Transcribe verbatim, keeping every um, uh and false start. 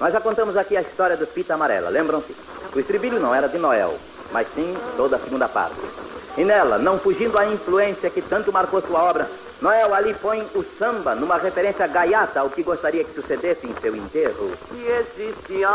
Nós já contamos aqui a história do Fita Amarela, lembram-se? O estribilho não era de Noel, mas sim toda a segunda parte. E nela, não fugindo à influência que tanto marcou sua obra, Noel ali põe o samba numa referência gaiata ao que gostaria que sucedesse em seu enterro. Se existe